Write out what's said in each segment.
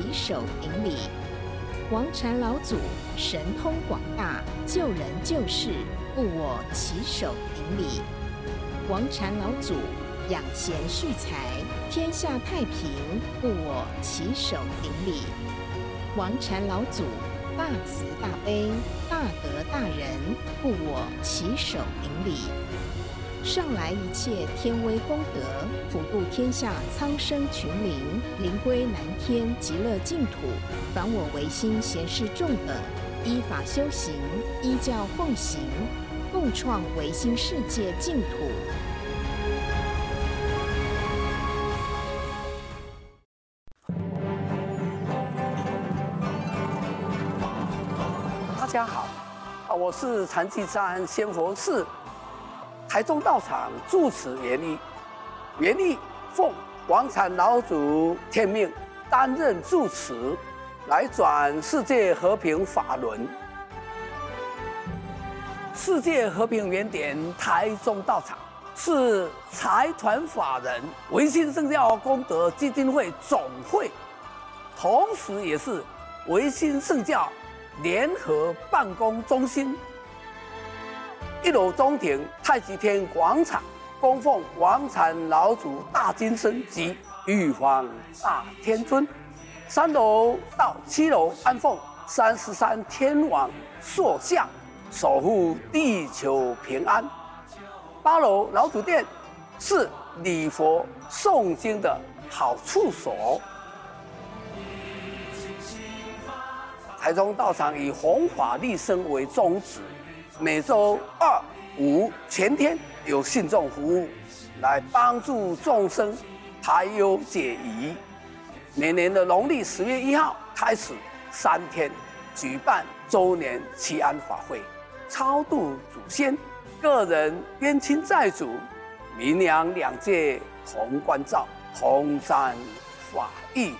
起手顶礼。王禅老祖神通广大，救人救世，故我起手顶礼。王禅老祖养贤蓄财，天下太平，故我起手顶礼。王禅老祖大慈大悲，大德大仁，故我起手顶礼。上来一切天威功德，普度天下苍生群灵，灵归南天极乐净土。凡我唯心贤士众等，依法修行，依教奉行，共创唯心世界净土。 大家好，我是禅寂山仙佛寺台中道场住持元义。元义奉王禅老祖天命，担任住持，来转世界和平法轮。世界和平原点台中道场是财团法人维新圣教功德基金会总会，同时也是维新圣教联合办公中心。1楼中庭太极天广场供奉王禅老祖大金身及玉皇大天尊，3楼到7楼安奉33天王塑像，守护地球平安。8楼老祖殿是礼佛诵经的好处所。台中道场以弘法利生为宗旨，每周2、5全天有信众服务，来帮助众生排忧解疑。每年的农历10月1号开始3天举办周年祈安法会，超度祖先、个人冤亲债主，民阳两界同关照，同沾法益。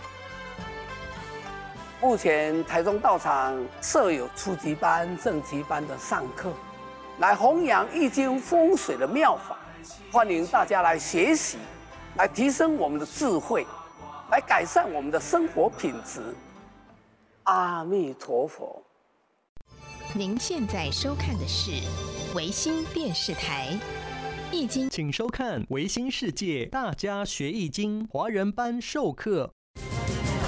目前台中道场设有初级班、正级班的上课，来弘扬易经风水的妙法，欢迎大家来学习，来提升我们的智慧，来改善我们的生活品质。阿弥陀佛。 您现在收看的是维新电视台易经， 请收看维新世界大家学易经华人班授课